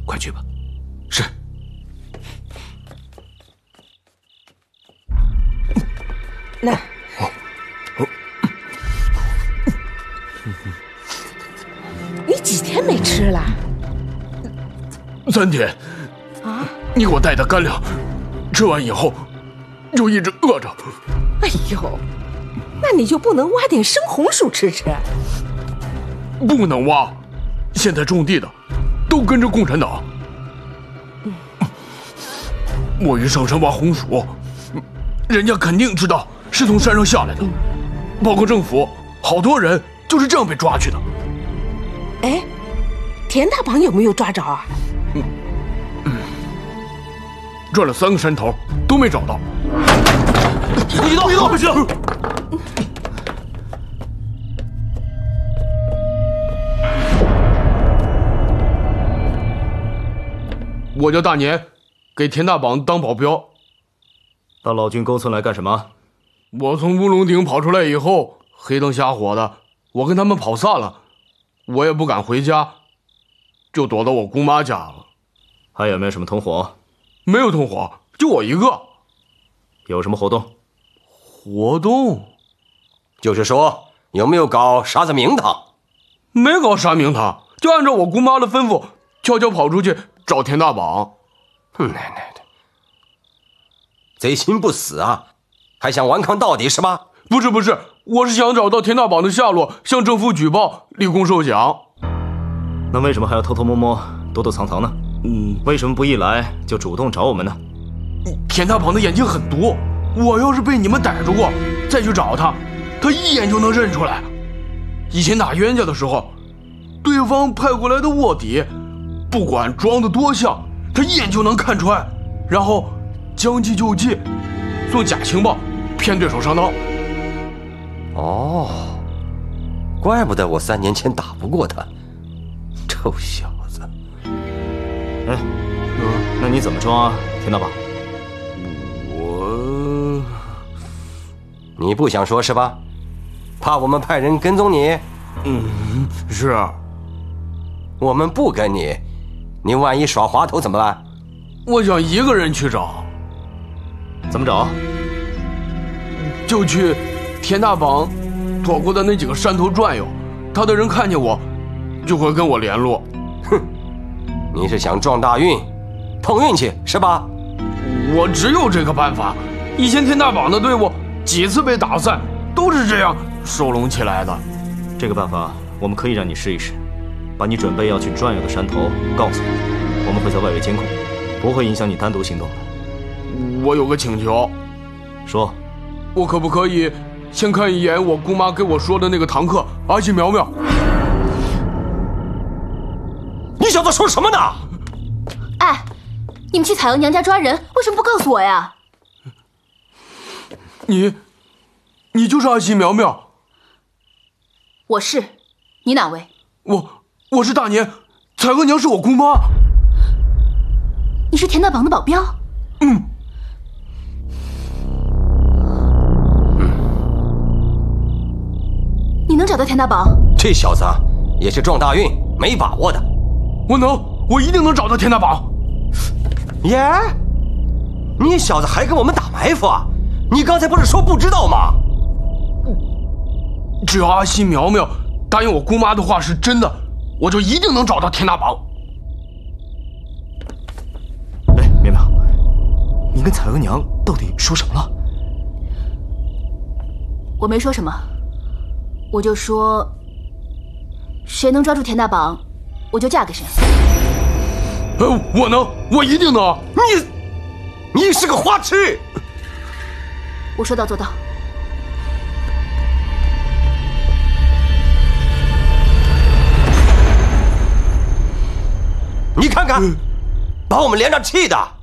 快去吧。 是。 那。你几天没吃了 ？3天。 啊？ 你给我带的干粮，吃完以后就一直饿着。 哎呦，那你就不能挖点生红薯吃吃？ 不能挖，现在种地的都跟着共产党。我一上山挖红薯，人家肯定知道是从山上下来的，包括政府，好多人就是这样被抓去的。 哎，田大绑有没有抓着啊？ 转了3个山头都没找到。 别动！不行！ 我叫大年，给田大绑当保镖。 到老君沟村来干什么？ 我从乌龙顶跑出来以后，黑灯瞎火的，我跟他们跑散了，我也不敢回家，就躲到我姑妈家了。 还有没有什么同伙？ 没有同伙，就我一个。 有什么活动？ 活动？ 就是说有没有搞啥子名堂？ 没搞啥名堂，就按照我姑妈的吩咐，悄悄跑出去找田大绑。 奶奶的，贼心不死啊！还想顽抗到底是吧？ 不是，我是想找到田大绑的下落，向政府举报，立功受奖。 那为什么还要偷偷摸摸、躲躲藏藏呢？为什么不一来就主动找我们呢？ 田大绑的眼睛很毒，我要是被你们逮住过，再去找他，他一眼就能认出来。以前打冤家的时候，对方派过来的卧底，不管装得多像，他一眼就能看穿，然后将计就计，送假情报骗对手上当。 哦，怪不得我3年前打不过他，臭小子。 哎，那你怎么抓田大绑？ 你不想说是吧？怕我们派人跟踪你？ 是。 我们不跟你，你万一耍滑头怎么办？ 我想一个人去找。 怎么找？ 就去田大绑躲过的那几个山头转悠，他的人看见我，就会跟我联络。 哼，你是想撞大运，碰运气是吧？ 我只有这个办法。以前田大绑的队伍几次被打散，都是这样收拢起来的。 这个办法我们可以让你试一试，把你准备要去转悠的山头告诉我，我们会在外围监控，不会影响你单独行动的。 我有个请求。 说。 我可不可以先看一眼我姑妈给我说的那个堂客阿西苗苗？ 你小子说什么呢？ 哎，你们去彩娥娘家抓人，为什么不告诉我呀？ 你就是阿西苗苗？ 我是。你哪位？ 我是大年，彩娥娘是我姑妈。 你是田大绑的保镖？你能找到田大绑？ 这小子也是撞大运，没把握的。 我一定能找到田大绑。 耶，你小子还跟我们打埋伏啊？你刚才不是说不知道吗？ 只要阿西苗苗答应我姑妈的话是真的，我就一定能找到田大绑。 哎，苗苗，你跟彩娥娘到底说什么了？ 我没说什么，我就说，谁能抓住田大绑，我就嫁给谁。 我能，我一定能。 你是个花痴！ 我说到做到。 你看看，把我们连长气的。